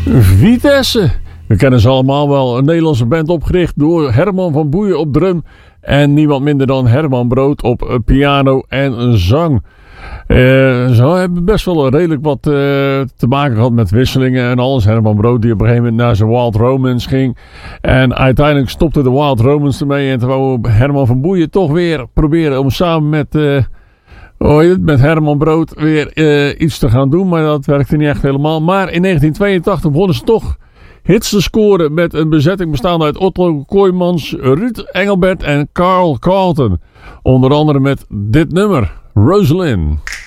Vitesse. We kennen ze allemaal wel. Een Nederlandse band opgericht door Herman van Boeien op drum. En niemand minder dan Herman Brood op piano en zang. Ze hebben best wel redelijk wat te maken gehad met wisselingen en alles. Herman Brood die op een gegeven moment naar zijn Wild Romance ging. En uiteindelijk stopte de Wild Romance ermee. En toen wou Herman van Boeien toch weer proberen om samen met Herman Brood weer iets te gaan doen. Maar dat werkte niet echt helemaal. Maar in 1982 begonnen ze toch hits te scoren met een bezetting bestaande uit Otto Kooijmans, Ruud Engelbert en Carl Carlton. Onder andere met dit nummer, Rosalind.